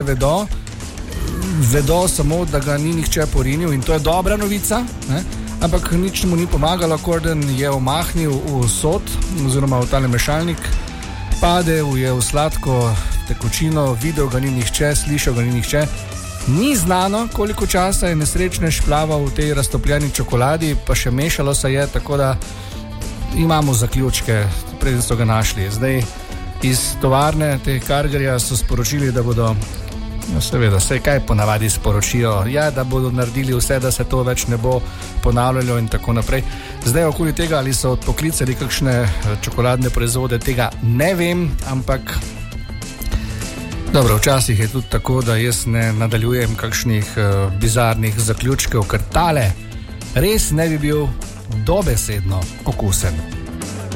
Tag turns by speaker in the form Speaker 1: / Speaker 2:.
Speaker 1: vedo samo, da ga ni nihče porinil in to je dobra novica, ne? Ampak nič mu ni pomagalo, Corden je omahnil v sod oziroma v tale mešalnik, padel je v sladko tekočino, videl ga ni nihče, slišal ga ni nihče. Ni znano, koliko časa je nesrečnež plaval v tej raztopljeni čokoladi, pa še mešalo se je, tako da imamo zaključke, preden so ga našli. Zdaj iz tovarne te Cargerja so sporočili, da bodo, no seveda, vse kaj ponavadi sporočijo, ja, da bodo naredili vse, da se to več ne bo ponavljalo in tako naprej. Zdaj okoli tega, ali so odpoklicali kakšne čokoladne proizvode, tega ne vem, ampak dobro, včasih je tudi tako, da jaz ne nadaljujem kakšnih bizarnih zaključkov, ker tale res ne bi bil dobesedno okusen.